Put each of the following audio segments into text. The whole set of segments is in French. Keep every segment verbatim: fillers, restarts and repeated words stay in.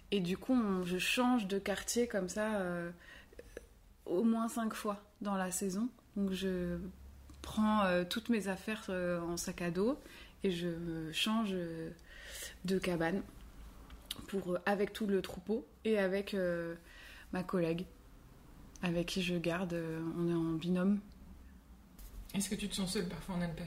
Et du coup, on, je change de quartier comme ça euh, au moins cinq fois dans la saison. Donc je prends euh, toutes mes affaires euh, en sac à dos et je me change euh, de cabane pour, euh, avec tout le troupeau et avec euh, ma collègue avec qui je garde. Euh, on est en binôme. Est-ce que tu te sens seule parfois en alpage ?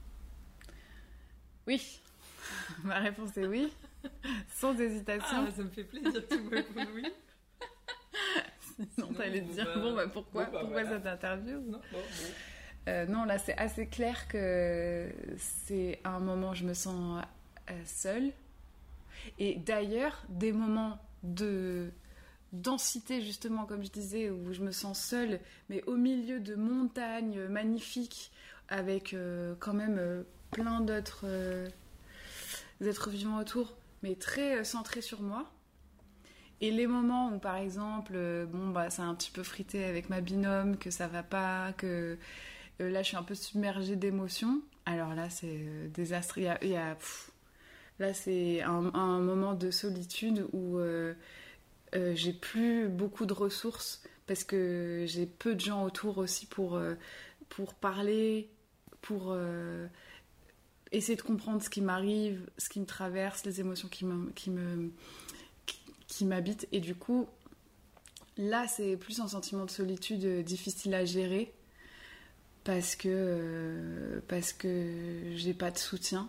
Oui. Ma réponse est oui, sans hésitation. Ah, ça me fait plaisir que tu me répondes oui. Sinon, Sinon t'allais te bon, dire, bah, bon, bah pourquoi, bon, bah, pourquoi voilà. cette interview ? Non, bon, bon. Euh, non, là, c'est assez clair que c'est un moment où je me sens euh, seule. Et d'ailleurs, des moments de densité, justement, comme je disais, où je me sens seule, mais au milieu de montagnes magnifiques, avec euh, quand même euh, plein d'autres euh, êtres vivants autour, mais très euh, centrés sur moi. Et les moments où, par exemple, euh, bon, bah, c'est un petit peu frité avec ma binôme, que ça va pas, que euh, là, je suis un peu submergée d'émotions. Alors là, c'est euh, désastre. Il y a, il y a, pff, là, c'est un, un moment de solitude où euh, euh, j'ai plus beaucoup de ressources parce que j'ai peu de gens autour aussi pour, euh, pour parler, pour euh, essayer de comprendre ce qui m'arrive, ce qui me traverse, les émotions qui me, qui me, qui, qui m'habitent. Et du coup, là, c'est plus un sentiment de solitude euh, difficile à gérer parce que, euh, parce que j'ai pas de soutien.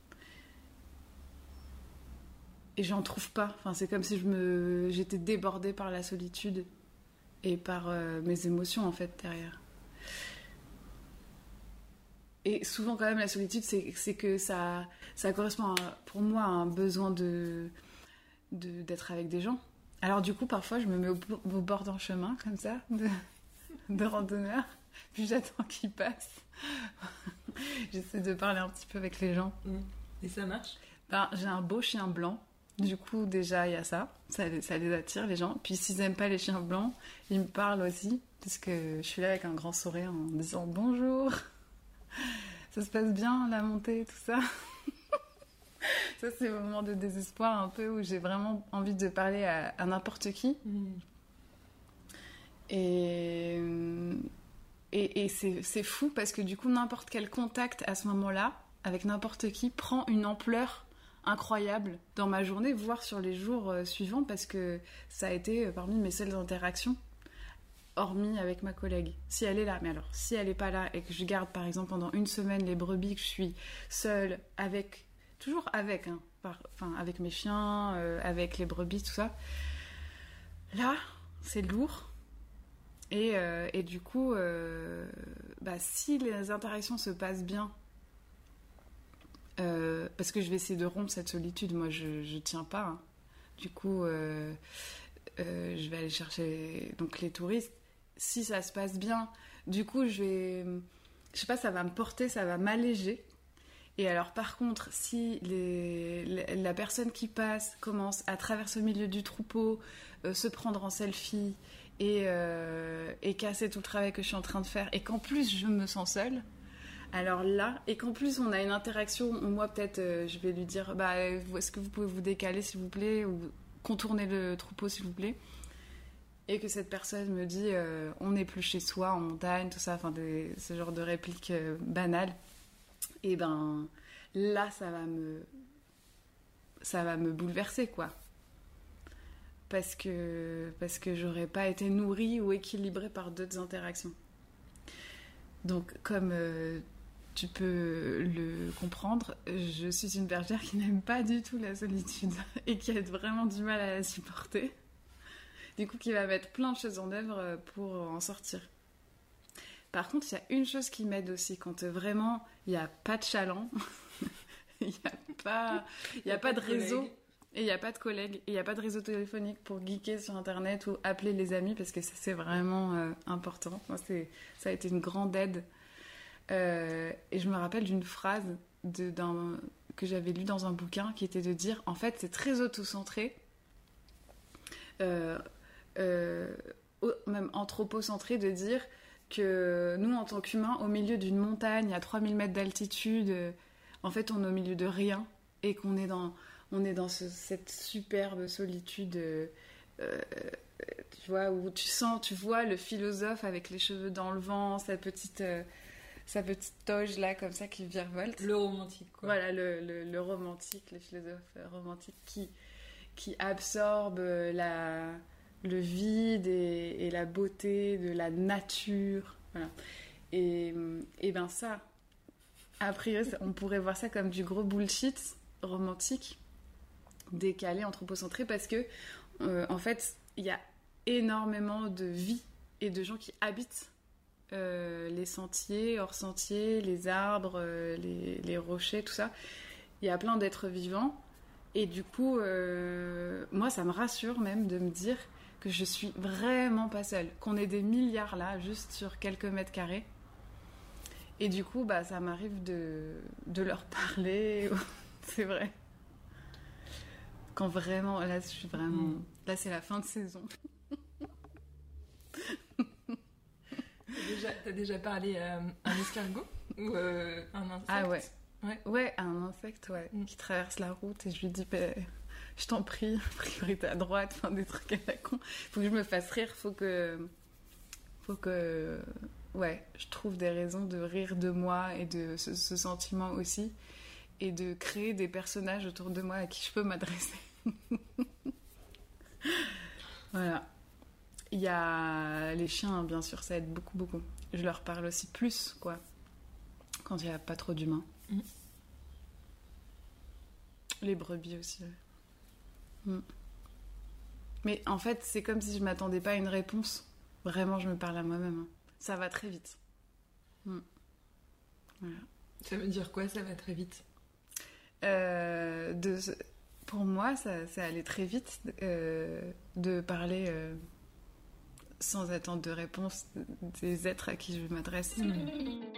Et j'en trouve pas. Enfin, c'est comme si je me... j'étais débordée par la solitude et par euh, mes émotions, en fait, derrière. Et souvent, quand même, la solitude, c'est, c'est que ça, ça correspond, à, pour moi, à un besoin de, de, d'être avec des gens. Alors, du coup, parfois, je me mets au, au bord d'un chemin, comme ça, de, de randonneur, puis j'attends qu'ils passent. J'essaie de parler un petit peu avec les gens. Et ça marche ? Ben, j'ai un beau chien blanc. Du coup, déjà, il y a ça. ça. Ça les attire, les gens. Puis, s'ils aiment pas les chiens blancs, ils me parlent aussi. Parce que je suis là avec un grand sourire en disant bonjour. Ça se passe bien, la montée, tout ça. Ça, c'est le moment de désespoir un peu où j'ai vraiment envie de parler à, à n'importe qui. Mmh. Et, et, et c'est, c'est fou parce que du coup, n'importe quel contact à ce moment-là, avec n'importe qui, prend une ampleur incroyable dans ma journée, voire sur les jours euh, suivants, parce que ça a été euh, parmi mes seules interactions, hormis avec ma collègue. Si elle est là, mais alors, si elle est pas là et que je garde, par exemple, pendant une semaine les brebis, que je suis seule, avec, toujours avec, hein, par, enfin, avec mes chiens, euh, avec les brebis, tout ça, là, c'est lourd. Et, euh, et du coup, euh, bah, si les interactions se passent bien, Euh, parce que je vais essayer de rompre cette solitude, moi je, je tiens pas. Hein. Du coup, euh, euh, je vais aller chercher donc les touristes. Si ça se passe bien, du coup, je vais, je sais pas, ça va me porter, ça va m'alléger. Et alors, par contre, si les, les, la personne qui passe commence à traverser au milieu du troupeau, euh, se prendre en selfie et, euh, et casser tout le travail que je suis en train de faire, et qu'en plus je me sens seule. Alors là, et qu'en plus on a une interaction, moi peut-être euh, je vais lui dire bah, est-ce que vous pouvez vous décaler s'il vous plaît, ou contourner le troupeau s'il vous plaît, et que cette personne me dit euh, on n'est plus chez soi en montagne, tout ça, enfin des, ce genre de répliques euh, banales, et ben là ça va me ça va me bouleverser quoi, parce que parce que j'aurais pas été nourrie ou équilibrée par d'autres interactions. Donc comme euh, tu peux le comprendre, je suis une bergère qui n'aime pas du tout la solitude et qui a vraiment du mal à la supporter. Du coup, qui va mettre plein de choses en œuvre pour en sortir. Par contre, il y a une chose qui m'aide aussi, quand vraiment il n'y a pas de chaland, il n'y a pas, il y a pas de réseau, et il n'y a pas de collègues, et il n'y a pas de réseau téléphonique pour geeker sur Internet ou appeler les amis, parce que ça, c'est vraiment euh, important. Moi, c'est, ça a été une grande aide. Euh, et je me rappelle d'une phrase de, d'un, que j'avais lue dans un bouquin qui était de dire, en fait, c'est très auto-centré, euh, euh, même anthropocentré, de dire que nous, en tant qu'humains, au milieu d'une montagne à trois mille mètres d'altitude, euh, en fait, on est au milieu de rien, et qu'on est dans... on est dans ce- cette superbe solitude, euh, euh, tu vois, où tu sens, tu vois le philosophe avec les cheveux dans le vent, sa petite, euh, sa petite toge là, comme ça, qui virevolte. Le romantique, quoi. Voilà, le, le, le romantique, le philosophe euh, romantique qui, qui absorbe euh, la, le vide et, et la beauté de la nature. Voilà. Et, et ben ça, a priori, ça- on pourrait voir ça comme du gros bullshit romantique, décalé, anthropocentré, parce que, euh, en fait, il y a énormément de vie et de gens qui habitent euh, les sentiers, hors sentiers, les arbres, euh, les, les rochers, tout ça. Il y a plein d'êtres vivants. Et du coup, euh, moi, ça me rassure même de me dire que je suis vraiment pas seule. Qu'on est des milliards là, juste sur quelques mètres carrés. Et du coup, bah, ça m'arrive de, de leur parler. C'est vrai. Quand vraiment, là, je suis vraiment... Mm. Là, c'est la fin de saison. T'as déjà, t'as déjà parlé à un escargot ou euh, un insecte? Ah ouais. Ouais. Ouais, un insecte, ouais, Mm. qui traverse la route et je lui dis, bah, je t'en prie, priorité à droite, enfin des trucs à la con. Faut que je me fasse rire, faut que, faut que, ouais, je trouve des raisons de rire de moi et de ce, ce sentiment aussi, et de créer des personnages autour de moi à qui je peux m'adresser. Voilà. Il y a les chiens, hein, bien sûr, ça aide beaucoup, beaucoup. Je leur parle aussi plus, quoi, quand il n'y a pas trop d'humains. Mm. Les brebis aussi. Ouais. Mm. Mais en fait, c'est comme si je m'attendais pas à une réponse. Vraiment, je me parle à moi-même. hein. Ça va très vite. Mm. Voilà. Ça veut dire quoi, ça va très vite? Euh, de, pour moi, ça, ça allait très vite euh, de parler euh, sans attendre de réponse des êtres à qui je m'adresse. Mm.